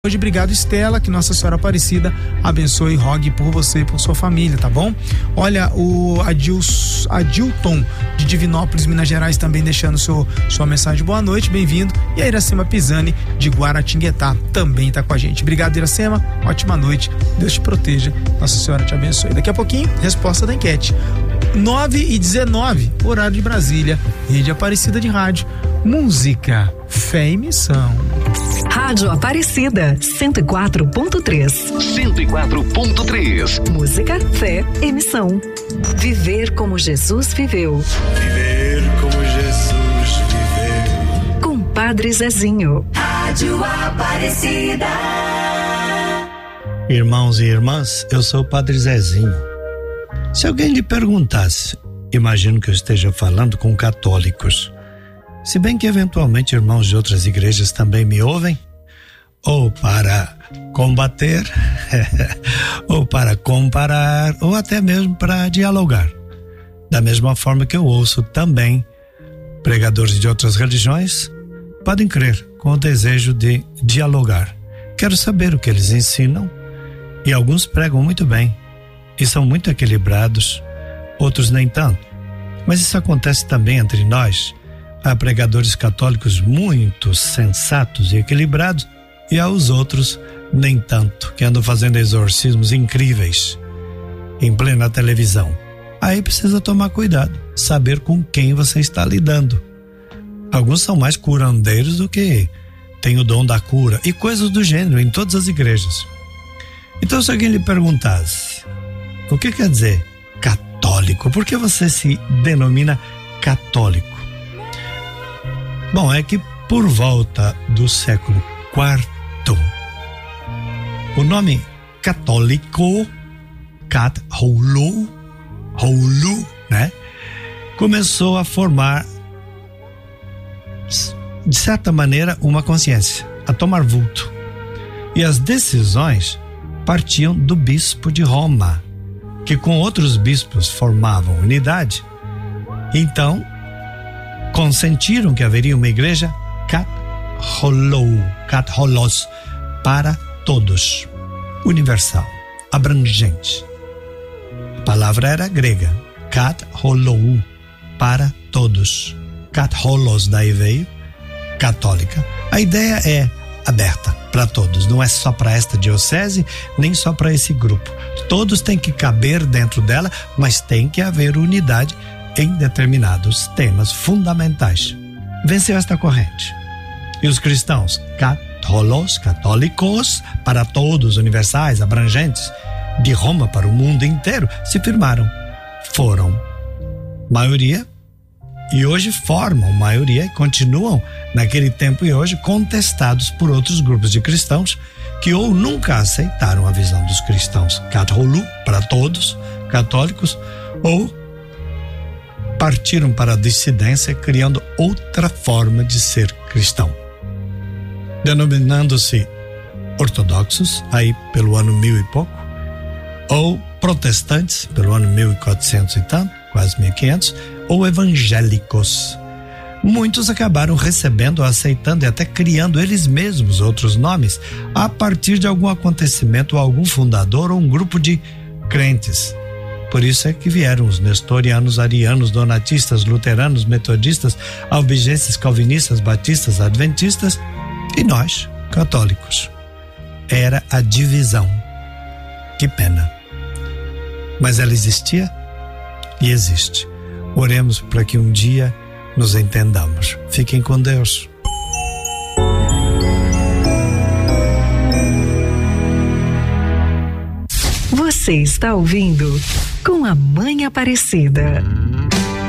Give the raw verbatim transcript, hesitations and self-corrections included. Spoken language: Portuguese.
Hoje, obrigado, Estela, que Nossa Senhora Aparecida abençoe e rogue por você e por sua família, tá bom? Olha, o Adils, Adilton de Divinópolis, Minas Gerais, também deixando seu, sua mensagem, boa noite, bem-vindo. E a Iracema Pisani de Guaratinguetá também tá com a gente. Obrigado, Iracema, ótima noite, Deus te proteja, Nossa Senhora te abençoe. Daqui a pouquinho, resposta da enquete. nove e dezenove, horário de Brasília, Rede Aparecida de Rádio, música, fé e missão. Rádio Aparecida, cento e quatro ponto três. cento e quatro ponto três. Música, fé e missão. Viver como Jesus viveu. Viver como Jesus viveu. Com Padre Zezinho. Rádio Aparecida. Irmãos e irmãs, eu sou o Padre Zezinho. Se alguém lhe perguntasse, imagino que eu esteja falando com católicos, se bem que eventualmente irmãos de outras igrejas também me ouvem, ou para combater, ou para comparar, ou até mesmo para dialogar. Da mesma forma que eu ouço também pregadores de outras religiões, podem crer, com o desejo de dialogar. Quero saber o que eles ensinam, e alguns pregam muito bem, e são muito equilibrados, outros nem tanto. Mas isso acontece também entre nós. Há pregadores católicos muito sensatos e equilibrados, e há os outros nem tanto, que andam fazendo exorcismos incríveis em plena televisão. Aí precisa tomar cuidado, saber com quem você está lidando. Alguns são mais curandeiros do que têm o dom da cura e coisas do gênero em todas as igrejas. Então, se alguém lhe perguntasse, o que quer dizer católico? Por que você se denomina católico? Bom, é que por volta do século quarto, o nome católico, cat holu, holu, né? Começou a formar, de certa maneira, uma consciência, a tomar vulto. E as decisões partiam do bispo de Roma, que com outros bispos formavam unidade. Então, consentiram que haveria uma igreja katholou, katholos, para todos, universal, abrangente. A palavra era grega, katholou, para todos. Katholos, daí veio, católica. A ideia é aberta para todos, não é só para esta diocese, nem só para esse grupo. Todos têm que caber dentro dela, mas tem que haver unidade em determinados temas fundamentais. Venceu esta corrente. E os cristãos, católicos, católicos, para todos, universais, abrangentes, de Roma para o mundo inteiro, se firmaram. Foram maioria e hoje formam maioria e continuam naquele tempo e hoje contestados por outros grupos de cristãos que ou nunca aceitaram a visão dos cristãos católicos, para todos, católicos, ou partiram para a dissidência criando outra forma de ser cristão, denominando-se ortodoxos, aí pelo ano mil e pouco, ou protestantes, pelo ano mil e quatrocentos e tanto, quase mil e quinhentos, ou evangélicos. Muitos acabaram recebendo, aceitando e até criando eles mesmos outros nomes a partir de algum acontecimento, ou algum fundador ou um grupo de crentes. Por isso é que vieram os nestorianos, arianos, donatistas, luteranos, metodistas, albigenses, calvinistas, batistas, adventistas e nós, católicos. Era a divisão. Que pena. Mas ela existia e existe. Oremos para que um dia nos entendamos. Fiquem com Deus. Você está ouvindo Com a Mãe Aparecida.